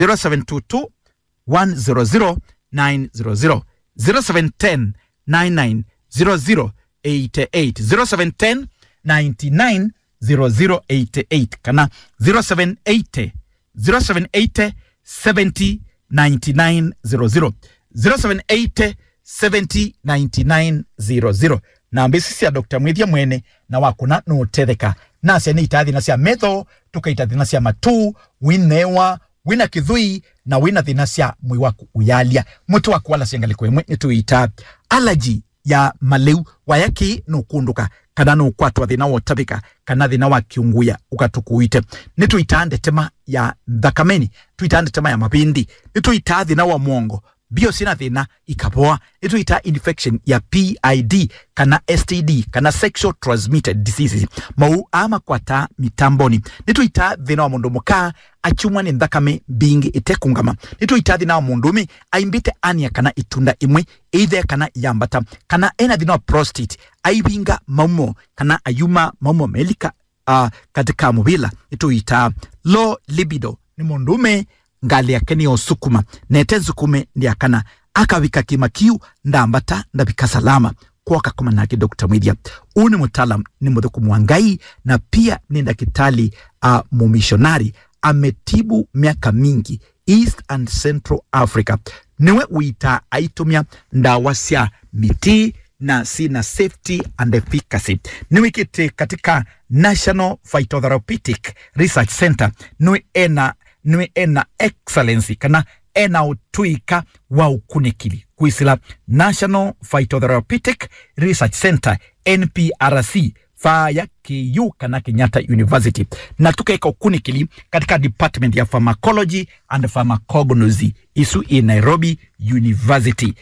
0722 100 900 0710 99 0088 0710 99 0088 kana 0780 70 99 00 0780 70 99 00 na mbisi ya Dr. Mwithia mwene na wakuna no tetheka na cia ni itathi na cia metho tukaitathi na cia matu winewa wina kithui na wina thina cia mwi waku uyalia mutu waku wala ciangali kwemwe nituita allergy ya maleu wayaki no kunduka kana no kwatwa thina wotabika kana thina wa kiunguya ukatukuite nituitande tema ya thakameni tuitande tema ya mapindi nituita thina wa mwongo bio sina thina ikapoa nituita infection ya PID kana STD kana sexual transmitted diseases mau ama kwata mitamboni nituita thina wa mundu muka achumwa ni thakame bingi itekungama nituita thina wa mundumi aimbite ania kana itunda imwe either kana yambata kana ena thina wa prostate aibinga maumo kana ayuma maumo melika katika mubila nituita low libido ni mundume ngali yake ni osukuma nete nsukume ndi akana akawika kimakiu ndambata ndabika salama kwa kakuma nake Dr. Mwithia uni mutalam ni mudhuku mwangai na pia ni ndakitali mumishonari ametibu miaka mingi East and Central Africa niwe uita aitumia ndawasya miti na sina safety and efficacy niwe kite katika National Phytotherapeutic Research Center niwe ena excellency kana ena utuika wa ukunikili kuisila National Phytotherapeutic Research Center NPRC faya KU kana Kenyatta University na tukaeka ukunikili katika department ya pharmacology and pharmacognosy isu in Nairobi University